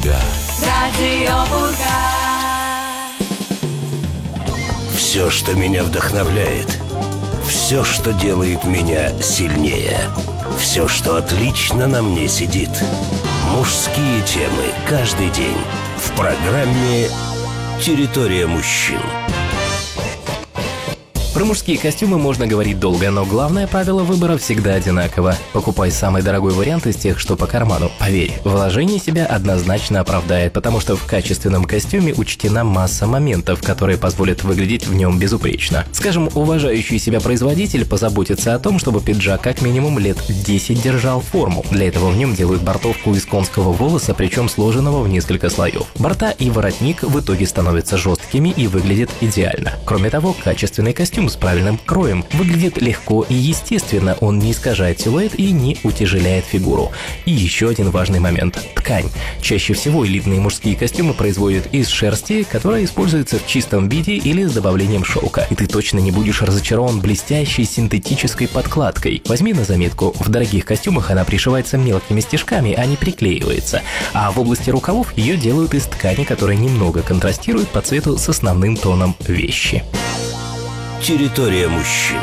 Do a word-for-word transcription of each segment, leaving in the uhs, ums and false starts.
Бурга. Радио Бурга. Все, что меня вдохновляет, все, что делает меня сильнее, все, что отлично на мне сидит. Мужские темы каждый день в программе «Территория мужчин». Про мужские костюмы можно говорить долго, но главное правило выбора всегда одинаково. Покупай самый дорогой вариант из тех, что по карману. Поверь, вложение себя однозначно оправдает, потому что в качественном костюме учтена масса моментов, которые позволят выглядеть в нем безупречно. Скажем, уважающий себя производитель позаботится о том, чтобы пиджак как минимум лет десять держал форму. Для этого в нем делают бортовку из конского волоса, причем сложенного в несколько слоев. Борта и воротник в итоге становятся жесткими и выглядят идеально. Кроме того, качественный костюм с правильным кроем выглядит легко и естественно, он не искажает силуэт и не утяжеляет фигуру. И еще один важный момент – ткань. Чаще всего элитные мужские костюмы производят из шерсти, которая используется в чистом виде или с добавлением шелка. И ты точно не будешь разочарован блестящей синтетической подкладкой. Возьми на заметку, в дорогих костюмах она пришивается мелкими стежками, а не приклеивается. А в области рукавов ее делают из ткани, которая немного контрастирует по цвету с основным тоном вещи. Территория мужчин.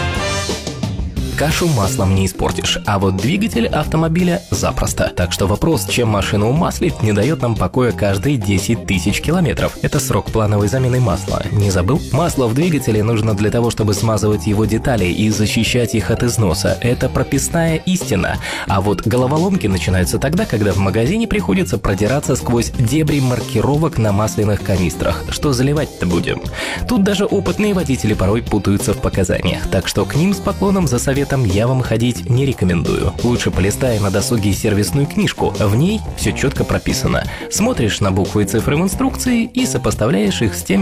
Кашу маслом не испортишь, а вот двигатель автомобиля запросто. Так что вопрос, чем машину умаслить, не дает нам покоя каждые десять тысяч километров. Это срок плановой замены масла. Не забыл? Масло в двигателе нужно для того, чтобы смазывать его детали и защищать их от износа. Это прописная истина. А вот головоломки начинаются тогда, когда в магазине приходится продираться сквозь дебри маркировок на масляных канистрах. Что заливать-то будем? Тут даже опытные водители порой путаются в показаниях. Так что к ним с поклоном за совет я вам ходить не рекомендую. Лучше полистай на досуге сервисную книжку. В ней все четко прописано. Смотришь на буквы и цифры в инструкции и сопоставляешь их с теми